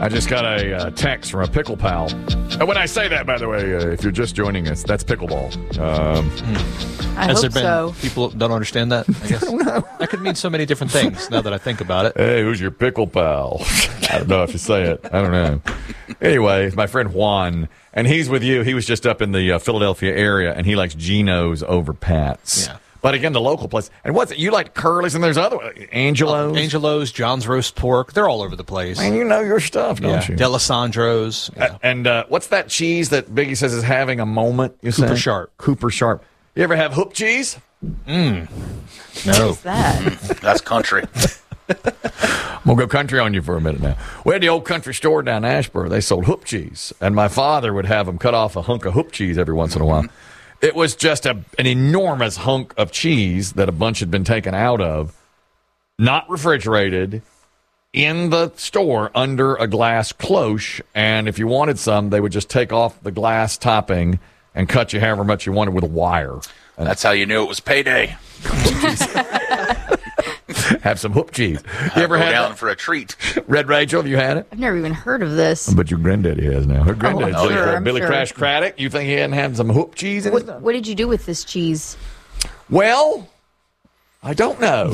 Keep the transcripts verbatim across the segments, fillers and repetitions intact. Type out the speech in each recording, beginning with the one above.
I just got a uh, text from a pickle pal. And when I say that, by the way, uh, if you're just joining us, that's pickleball. Um, I Has hope there been so. people don't understand that? I guess I don't know. That could mean so many different things. Now that I think about it. Hey, who's your pickle pal? I don't know if you say it. I don't know. Anyway, it's my friend Juan, and he's with you. He was just up in the uh, Philadelphia area, and he likes Geno's over Pat's. Yeah. But again, the local place. And what's it? You like Curly's, and there's other Angelo's. Oh, Angelo's, John's Roast Pork. They're all over the place. Man, you know your stuff, don't yeah. you? Delisandro's. Yeah. Uh, and uh, what's that cheese that Biggie says is having a moment? You Cooper say? Sharp. Cooper Sharp. You ever have hoop cheese? Mm. What No. is that? That's country. I'm going to go country on you for a minute now. We had the old country store down in Ashboro. They sold hoop cheese. And my father would have them cut off a hunk of hoop cheese every once in a while. It was just a, an enormous hunk of cheese that a bunch had been taken out of, not refrigerated, in the store under a glass cloche. And if you wanted some, they would just take off the glass topping and cut you however much you wanted with a wire. And That's how you knew it was payday. have some hoop cheese. You ever Go had down that? for a treat. Red Rachel, have you had it? I've never even heard of this. But your granddaddy has now. Her granddaddy, I'm Billy, sure, I'm Billy sure. Crash Craddock. You think he hadn't had some hoop cheese in his What, what did you do with this cheese? Well, I don't know.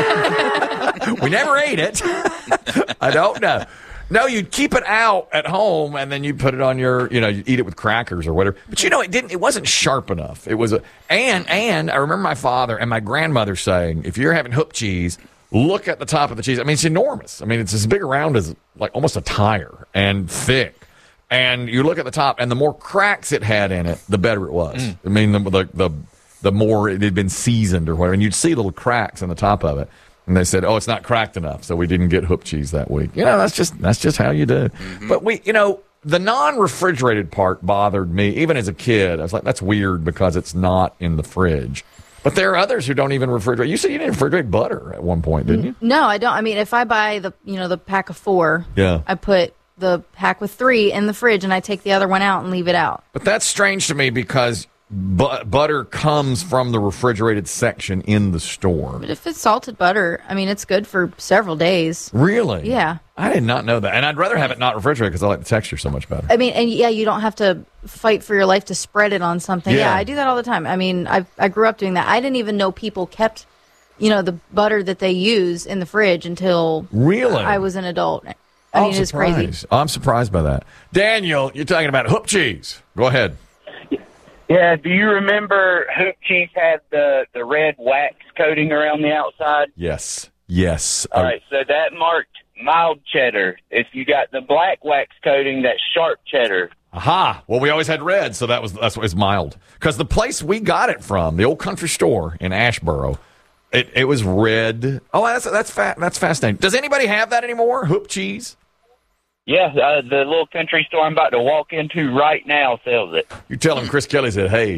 We never ate it. I don't know. No, you'd keep it out at home, and then you put it on your, you know, you eat it with crackers or whatever. But you know, it didn't. It wasn't sharp enough. It was a, and and I remember my father and my grandmother saying, if you're having hoop cheese, look at the top of the cheese. I mean, it's enormous. I mean, it's as big around as like almost a tire and thick. And you look at the top, and the more cracks it had in it, the better it was. Mm. I mean, the, the the the more it had been seasoned or whatever, and you'd see little cracks in the top of it. And they said, "Oh, it's not cracked enough, so we didn't get hoop cheese that week." You know, that's just that's just how you do. Mm-hmm. But we, you know, the non-refrigerated part bothered me even as a kid. I was like, "That's weird because it's not in the fridge." But there are others who don't even refrigerate. You said you didn't refrigerate butter at one point, didn't you? No, I don't. I mean, if I buy the, you know, the pack of four, Yeah. I put the pack with three in the fridge, and I take the other one out and leave it out. But that's strange to me because bu- butter comes from the refrigerated section in the store. But if it's salted butter, I mean, it's good for several days. Really? Yeah. I did not know that. And I'd rather have it not refrigerated because I like the texture so much better. I mean, and yeah, you don't have to fight for your life to spread it on something. Yeah. Yeah, I do that all the time. I mean, I I grew up doing that. I didn't even know people kept, you know, the butter that they use in the fridge until Really? I was an adult. I Oh, mean, it's crazy. surprised. I'm surprised by that. Daniel, you're talking about hoop cheese. Go ahead. Yeah, do you remember hoop cheese had the, the red wax coating around the outside? Yes. Yes. All right, so that marked mild cheddar. If you got the black wax coating, that's sharp cheddar. Aha. Well, we always had red, so that was that's what was mild. Because the place we got it from, the old country store in Ashboro, it, it was red. Oh, that's that's fa- that's fascinating. Does anybody have that anymore? Hoop cheese? Yeah, uh, the little country store I'm about to walk into right now sells it. You tell him Chris Kelly said, "Hey,"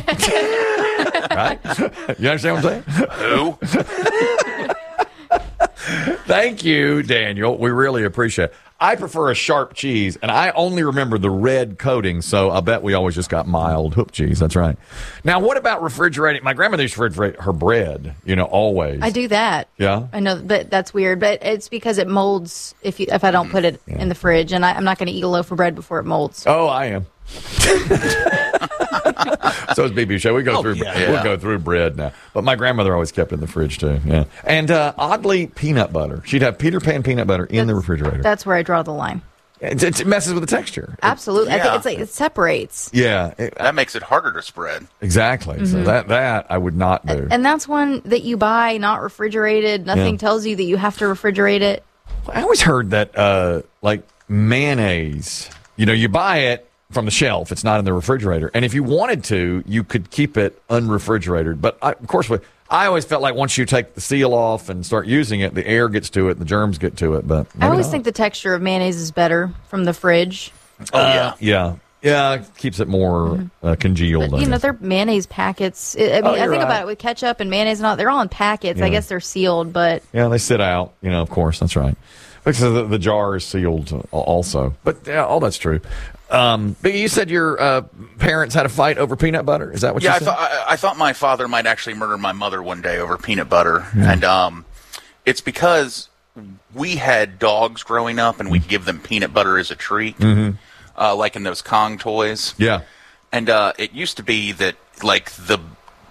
right? You understand what I'm saying? Who? Thank you, Daniel. We really appreciate it. I prefer a sharp cheese, and I only remember the red coating, so I bet we always just got mild hoop cheese. That's right. Now, what about refrigerating? My grandmother used to refrigerate her bread, you know, always. I do that. Yeah? I know, but that's weird. But it's because it molds if you if I don't put it Yeah. in the fridge, and I, I'm not going to eat a loaf of bread before it molds. Oh, I am. So is B B Show. We go Oh, through. yeah. We'll go through bread now. But my grandmother always kept it in the fridge too. Yeah, and uh, oddly, peanut butter. She'd have Peter Pan peanut butter in the refrigerator. That's where I draw the line. It, it messes with the texture. Absolutely, I Yeah. think it's like it separates. Yeah, it- That makes it harder to spread. exactly. So that that I would not do. And that's one that you buy not refrigerated. Nothing Yeah. tells you that you have to refrigerate it. I always heard that, uh, like mayonnaise, you know, you buy it from the shelf. It's not in the refrigerator. And if you wanted to, you could keep it unrefrigerated. But, I, of course, what- I always felt like once you take the seal off and start using it, the air gets to it, the germs get to it. But I always not. think the texture of mayonnaise is better from the fridge. Oh, yeah. Yeah. Yeah, it keeps it more uh, congealed. But, I you know, guess. they're mayonnaise packets. I I mean, Oh, I you're think right. about it with ketchup and mayonnaise and all. They're all in packets. Yeah. I guess they're sealed, but Yeah, they sit out, you know, of course. That's right. Because the, the jar is sealed uh, also. But, yeah, all that's true. Um, but you said your uh, parents had a fight over peanut butter. Is that what Yeah, you I said? thought I, I thought my father might actually murder my mother one day over peanut butter, and um, it's because we had dogs growing up, and we'd give them peanut butter as a treat, Mm-hmm. uh, like in those Kong toys. Yeah. And uh, it used to be that, like, the